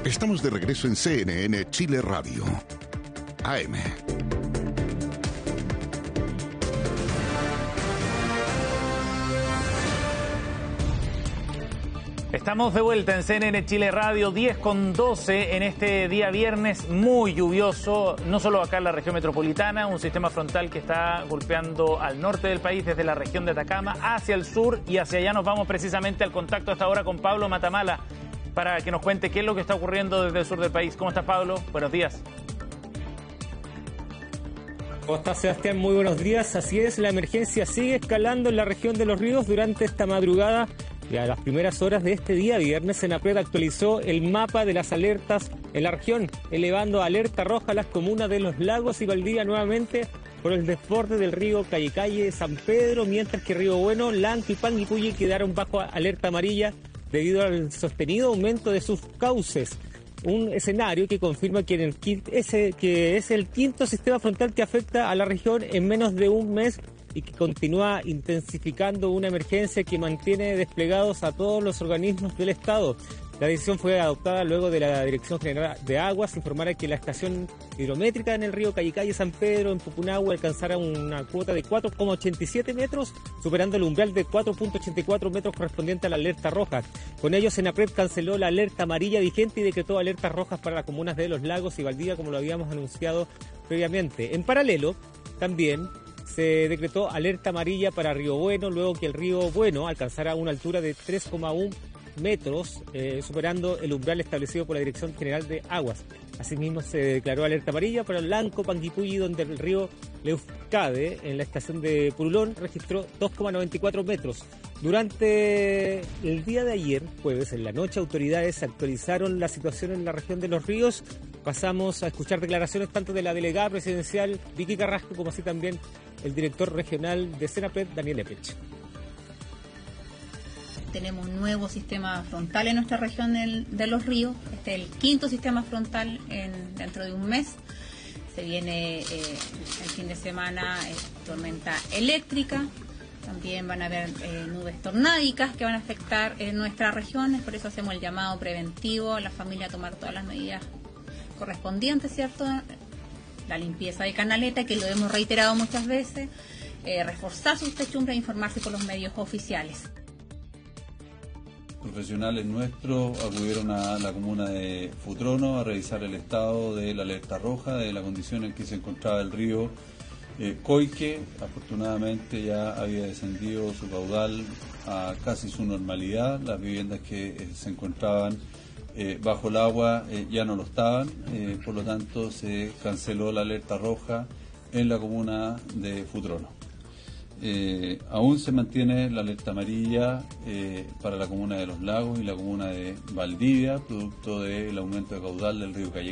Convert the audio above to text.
Estamos de regreso en CNN Chile Radio. AM. Estamos de vuelta en CNN Chile Radio, 10:12 en este día viernes muy lluvioso, no solo acá en la región metropolitana, un sistema frontal que está golpeando al norte del país desde la región de Atacama hacia el sur, y hacia allá nos vamos precisamente al contacto hasta ahora con Pablo Matamala para que nos cuente qué es lo que está ocurriendo desde el sur del país. ¿Cómo estás, Pablo? Buenos días. ¿Cómo estás, Sebastián? Muy buenos días. Así es, la emergencia sigue escalando en la región de Los Ríos durante esta madrugada. Y a las primeras horas de este día viernes, Senapred actualizó el mapa de las alertas en la región, elevando a alerta roja a las comunas de Los Lagos y Valdivia nuevamente por el desborde del río Calle San Pedro, mientras que Río Bueno, Lanco y Panguipulli quedaron bajo alerta amarilla debido al sostenido aumento de sus cauces. Un escenario que confirma que es el quinto sistema frontal que afecta a la región en menos de un mes y que continúa intensificando una emergencia que mantiene desplegados a todos los organismos del Estado. La decisión fue adoptada luego de la Dirección General de Aguas informar que la estación hidrométrica en el río Calle San Pedro, en Pupunahua, alcanzara una cuota de 4,87 metros, superando el umbral de 4,84 metros correspondiente a la alerta roja. Con ello, Senapred canceló la alerta amarilla vigente y decretó alertas rojas para las comunas de Los Lagos y Valdivia, como lo habíamos anunciado previamente. En paralelo, también se decretó alerta amarilla para Río Bueno, luego que el río Bueno alcanzara una altura de 3,1 metros, superando el umbral establecido por la Dirección General de Aguas. Asimismo, se declaró alerta amarilla para Lanco, Panguipulli, donde el río Leucade, en la estación de Purulón, registró 2,94 metros. Durante el día de ayer, jueves, en la noche, autoridades actualizaron la situación en la región de Los Ríos. Pasamos a escuchar declaraciones tanto de la delegada presidencial Vicky Carrasco como así también el director regional de Senapred, Daniel Epech. Tenemos un nuevo sistema frontal en nuestra región de Los Ríos. Este es el quinto sistema frontal dentro de un mes. Se viene el fin de semana tormenta eléctrica. También van a haber nubes tornádicas que van a afectar nuestra región. Por eso hacemos el llamado preventivo a la familia a tomar todas las medidas correspondientes, ¿cierto? La limpieza de canaleta, que lo hemos reiterado muchas veces. Reforzar sus techumbres e informarse por los medios oficiales. Profesionales nuestros acudieron a la comuna de Futrono a revisar el estado de la alerta roja, de la condición en que se encontraba el río Coique. Afortunadamente ya había descendido su caudal a casi su normalidad. Las viviendas que se encontraban bajo el agua ya no lo estaban, por lo tanto se canceló la alerta roja en la comuna de Futrono. Aún se mantiene la alerta amarilla para la comuna de Los Lagos y la comuna de Valdivia, producto del aumento de caudal del río Calle.